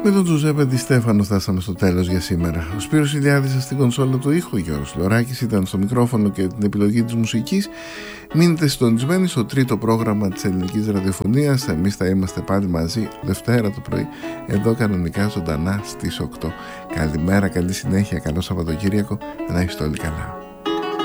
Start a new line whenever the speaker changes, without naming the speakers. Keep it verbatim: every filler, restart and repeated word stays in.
Με τον Τζουζέπε Ντι Στέφανο φτάσαμε στο τέλος για σήμερα. Ο Σπύρος Ηλιάδης στην κονσόλα του ήχου, ο Γιώργος Λοράκης ήταν στο μικρόφωνο και την επιλογή της μουσικής. Μείνετε συντονισμένοι στο τρίτο πρόγραμμα της ελληνικής ραδιοφωνίας. Εμείς θα είμαστε πάλι μαζί Δευτέρα το πρωί, εδώ κανονικά ζωντανά στις οκτώ. Καλημέρα, καλή συνέχεια, καλό Σαββατοκύριακο, να είστε όλοι καλά.